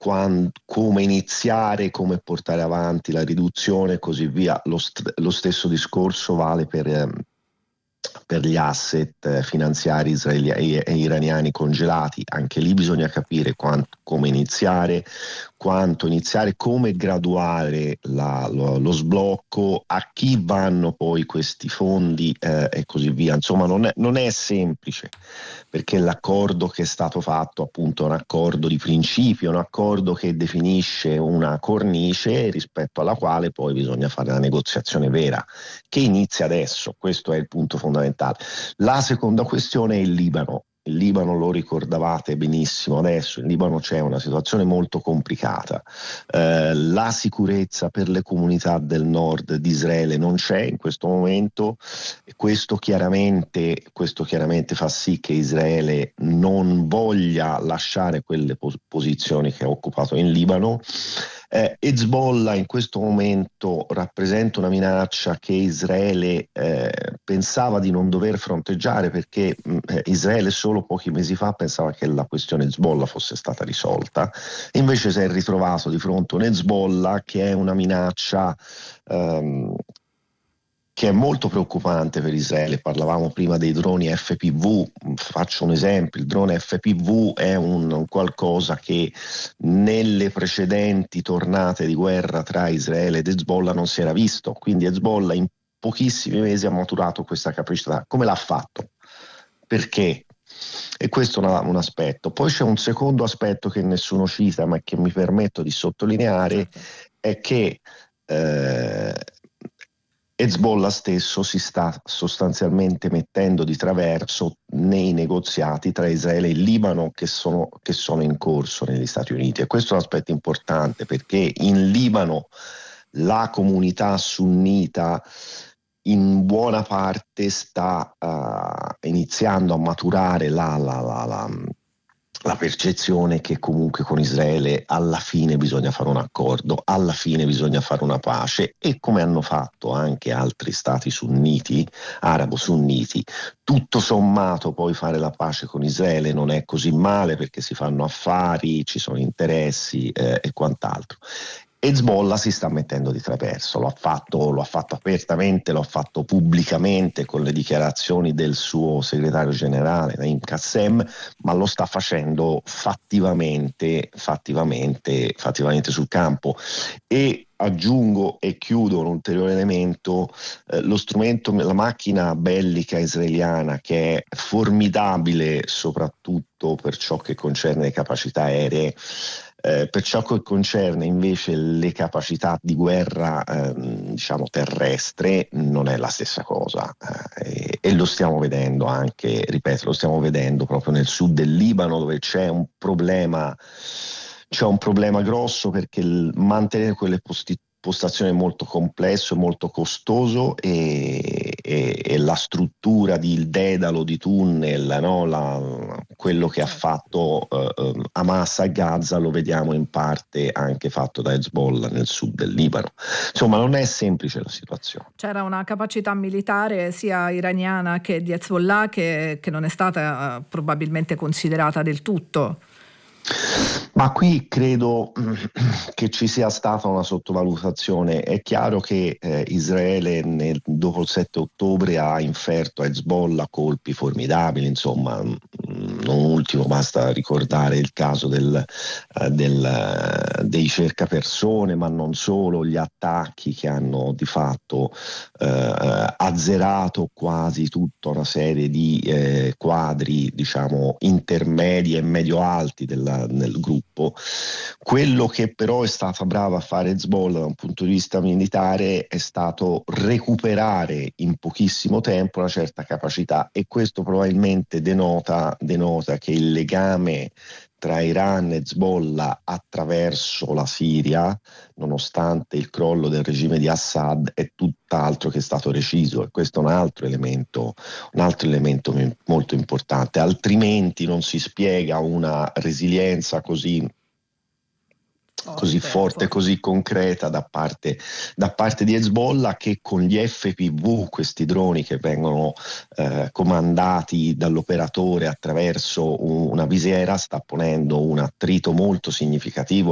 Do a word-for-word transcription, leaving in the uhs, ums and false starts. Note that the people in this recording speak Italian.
quan- come iniziare, come portare avanti la riduzione e così via. Lo, st- lo stesso discorso vale per, ehm, per gli asset finanziari israeliani e iraniani congelati. Anche lì bisogna capire quant- come iniziare, quanto iniziare, come graduare la- lo, lo sblocco, a chi vanno poi questi fondi eh, e così via. Insomma, non è, non è semplice, perché l'accordo che è stato fatto appunto è un accordo di principio, un accordo che definisce una cornice rispetto alla quale poi bisogna fare la negoziazione vera, che inizia adesso. Questo è il punto fondamentale. La seconda questione è il Libano. Il Libano, lo ricordavate benissimo adesso, in Libano c'è una situazione molto complicata. Eh, la sicurezza per le comunità del nord di Israele non c'è in questo momento, e questo chiaramente, questo chiaramente fa sì che Israele non voglia lasciare quelle pos- posizioni che ha occupato in Libano. Eh, Hezbollah in questo momento rappresenta una minaccia che Israele eh, pensava di non dover fronteggiare, perché mh, eh, Israele solo pochi mesi fa pensava che la questione Hezbollah fosse stata risolta, invece si è ritrovato di fronte a un Hezbollah che è una minaccia ehm, che è molto preoccupante per Israele. Parlavamo prima dei droni F P V, faccio un esempio: il drone F P V è un, un qualcosa che nelle precedenti tornate di guerra tra Israele ed Hezbollah non si era visto, quindi Hezbollah in pochissimi mesi ha maturato questa capacità. Come l'ha fatto? Perché? E questo è una, un aspetto. Poi c'è un secondo aspetto che nessuno cita, ma che mi permetto di sottolineare, è che eh, Hezbollah stesso si sta sostanzialmente mettendo di traverso nei negoziati tra Israele e il Libano che sono, che sono in corso negli Stati Uniti, e questo è un aspetto importante, perché in Libano la comunità sunnita in buona parte sta uh, iniziando a maturare la, la, la, la la percezione che comunque con Israele alla fine bisogna fare un accordo, alla fine bisogna fare una pace, e come hanno fatto anche altri stati sunniti, arabo-sunniti, tutto sommato poi fare la pace con Israele non è così male, perché si fanno affari, ci sono interessi eh, e quant'altro. Hezbollah si sta mettendo di traverso, lo ha fatto, lo ha fatto apertamente, lo ha fatto pubblicamente con le dichiarazioni del suo segretario generale Naim Qassem, ma lo sta facendo fattivamente, fattivamente, fattivamente sul campo. E aggiungo e chiudo un ulteriore elemento: eh, lo strumento, la macchina bellica israeliana, che è formidabile soprattutto per ciò che concerne le capacità aeree. Eh, per ciò che concerne invece le capacità di guerra ehm, diciamo terrestre, non è la stessa cosa, eh, e, e lo stiamo vedendo anche, ripeto, lo stiamo vedendo proprio nel sud del Libano, dove c'è un problema c'è un problema grosso, perché il, mantenere quelle posti, postazioni è molto complesso, molto costoso, e, e, e la struttura di il dedalo di tunnel, no? la, quello che ha fatto uh, Hamas a Gaza lo vediamo in parte anche fatto da Hezbollah nel sud del Libano. Insomma, non è semplice la situazione. C'era una capacità militare sia iraniana che di Hezbollah che, che non è stata uh, probabilmente considerata del tutto. Ma qui credo che ci sia stata una sottovalutazione. È chiaro che eh, Israele nel, dopo il sette ottobre ha inferto a Hezbollah colpi formidabili, insomma, non ultimo basta ricordare il caso del, uh, del, uh, dei cercapersone, ma non solo, gli attacchi che hanno di fatto uh, azzerato quasi tutta una serie di eh, quadri, diciamo, intermedi e medio-alti della, del gruppo. Quello che però è stata brava a fare Hezbollah da un punto di vista militare è stato recuperare in pochissimo tempo una certa capacità, e questo probabilmente denota, denota che il legame tra Iran e Hezbollah attraverso la Siria, nonostante il crollo del regime di Assad, è tutt'altro che stato reciso, e questo è un altro elemento, un altro elemento molto importante. Altrimenti non si spiega una resilienza così così forte, così concreta da parte, da parte di Hezbollah, che con gli F P V, questi droni che vengono eh, comandati dall'operatore attraverso un, una visiera, sta ponendo un attrito molto significativo